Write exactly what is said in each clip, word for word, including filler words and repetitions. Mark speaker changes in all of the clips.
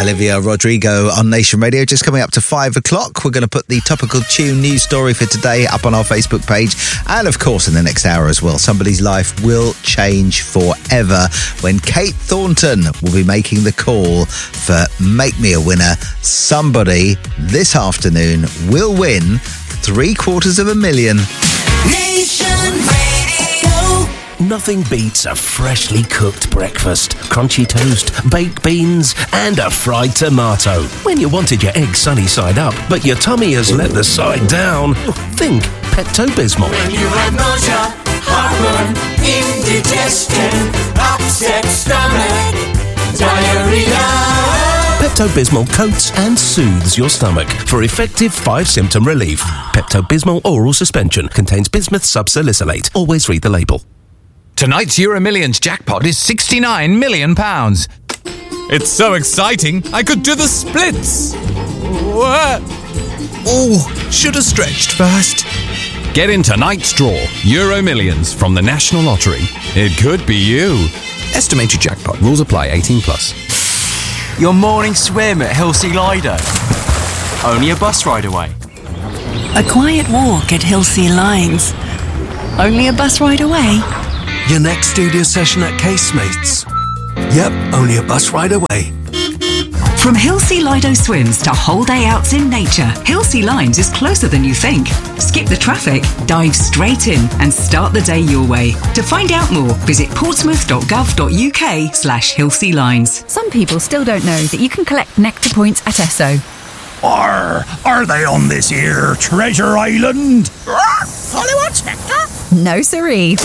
Speaker 1: Olivia Rodrigo on Nation Radio. Just coming up to five o'clock. We're going to put the topical tune news story for today up on our Facebook page. And of course, in the next hour as well, somebody's life will change forever when Kate Thornton will be making the call for Make Me a Winner. Somebody this afternoon will win three quarters of a million.
Speaker 2: Nation Radio.
Speaker 3: Nothing beats a freshly cooked breakfast, crunchy toast, baked beans, and a fried tomato. When you wanted your egg sunny side up, but your tummy has let the side down, think Pepto-Bismol.
Speaker 2: When you have nausea, heartburn, indigestion, upset stomach, diarrhea.
Speaker 3: Pepto-Bismol coats and soothes your stomach for effective five-symptom relief. Pepto-Bismol oral suspension contains bismuth subsalicylate. Always read the label.
Speaker 4: Tonight's Euro Millions jackpot is sixty-nine million pounds. It's so exciting, I could do the splits. What?
Speaker 5: Oh, should have stretched first.
Speaker 4: Get in tonight's draw, Euro Millions from the National Lottery. It could be you.
Speaker 5: Estimated jackpot. Rules apply. eighteen plus.
Speaker 6: Your morning swim at Hillsea Lido. Only a bus ride away.
Speaker 7: A quiet walk at Hillsea Lines. Only a bus ride away.
Speaker 8: Your next studio session at Casemates. Yep, only a bus ride away.
Speaker 9: From Hillsea Lido swims to whole day outs in nature, Hillsea Lines is closer than you think. Skip the traffic, dive straight in and start the day your way. To find out more, visit portsmouth.gov.uk slash Hillsea Lines.
Speaker 10: Some people still don't know that you can collect Nectar points at Esso.
Speaker 11: Are, are they on this here treasure island? Hollywood's Nectar?
Speaker 10: No, siree.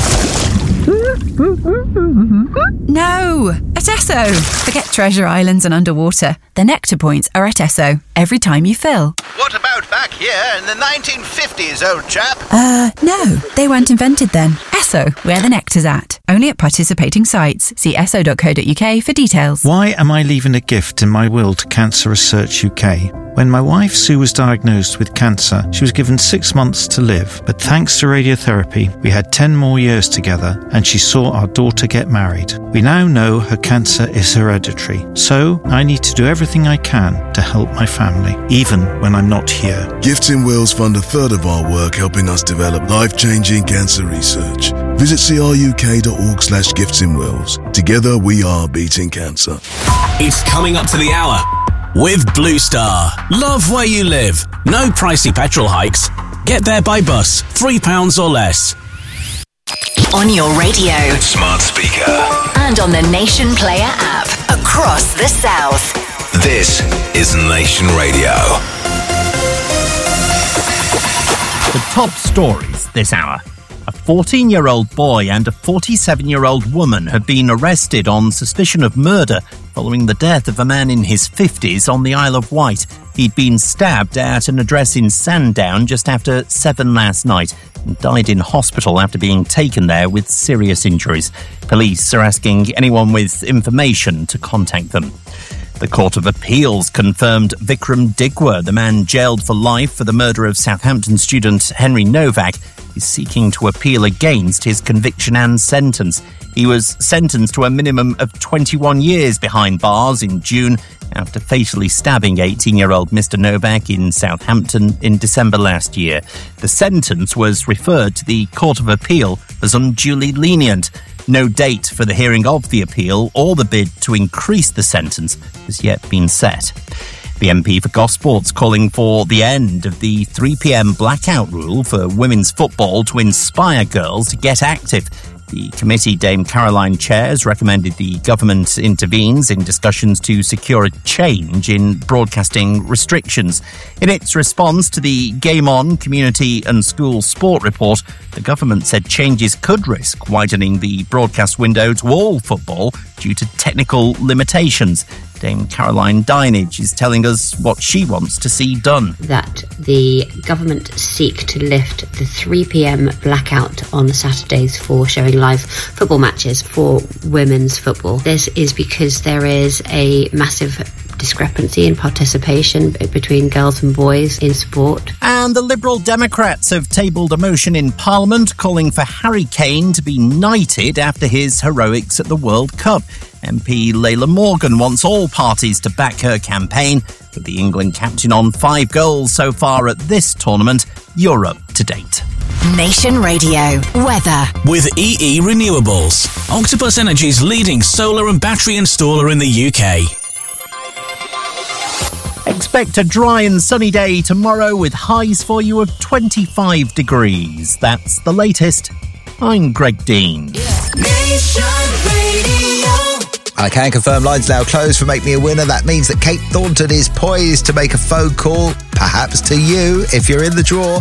Speaker 10: No, at Esso. Forget treasure islands and underwater. The Nectar points are at Esso every time you fill.
Speaker 12: What about back here in the nineteen fifties, old chap?
Speaker 10: Uh, no, they weren't invented then. Esso, where the nectar's at. Only at participating sites. See esso dot co dot uk for details.
Speaker 13: Why am I leaving a gift in my will to Cancer Research U K? When my wife Sue was diagnosed with cancer, she was given six months to live. But thanks to radiotherapy, we had ten more years together and she saw our daughter get married. We now know her cancer is hereditary. So I need to do everything I can to help my family, even when I'm not here.
Speaker 14: Gifts in Wills fund a third of our work helping us develop life-changing cancer research. Visit cruk.org slash gifts in Wills. Together we are beating cancer.
Speaker 15: It's coming up to the hour. With Blue Star. Love where you live. No pricey petrol hikes. Get there by bus. Three pounds or less.
Speaker 16: On your radio.
Speaker 15: Smart speaker.
Speaker 16: And on the Nation Player app. Across the South.
Speaker 15: This is Nation Radio.
Speaker 17: The top stories this hour. A fourteen-year-old boy and a forty-seven-year-old woman have been arrested on suspicion of murder following the death of a man in his fifties on the Isle of Wight. He'd been stabbed at an address in Sandown just after seven last night and died in hospital after being taken there with serious injuries. Police are asking anyone with information to contact them. The Court of Appeals confirmed Vikram Digwa, the man jailed for life for the murder of Southampton student Henry Novak, is seeking to appeal against his conviction and sentence. He was sentenced to a minimum of twenty-one years behind bars in June after fatally stabbing eighteen-year-old Mister Novak in Southampton in December last year. The sentence was referred to the Court of Appeal as unduly lenient. No date for the hearing of the appeal or the bid to increase the sentence has yet been set. The M P for Gosport's calling for the end of the three p.m. blackout rule for women's football to inspire girls to get active. The committee Dame Caroline chairs recommended the government intervenes in discussions to secure a change in broadcasting restrictions. In its response to the Game On Community and School Sport report, the government said changes could risk widening the broadcast window to all football due to technical limitations. Dame Caroline Dinage is telling us what she wants to see done.
Speaker 18: That the government seek to lift the three p.m. blackout on Saturdays for showing live football matches for women's football. This is because there is a massive discrepancy in participation between girls and boys in sport.
Speaker 17: And the Liberal Democrats have tabled a motion in Parliament calling for Harry Kane to be knighted after his heroics at the World Cup. M P Layla Morgan wants all parties to back her campaign, with the England captain on five goals so far at this tournament. You're up to date.
Speaker 16: Nation Radio weather
Speaker 15: with E E Renewables, Octopus Energy's leading solar and battery installer in the U K.
Speaker 17: Expect a dry and sunny day tomorrow with highs for you of twenty-five degrees. That's the latest. I'm Greg Dean.
Speaker 2: Nation Radio.
Speaker 1: I can confirm lines now closed for Make Me a Winner. That means that Kate Thornton is poised to make a phone call, perhaps to you, if you're in the draw.